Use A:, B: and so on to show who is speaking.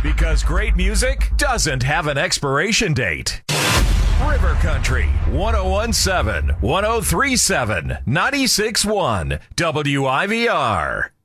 A: Because great music doesn't have an expiration date. River Country, 1017, 1037, 96.1, WIVR.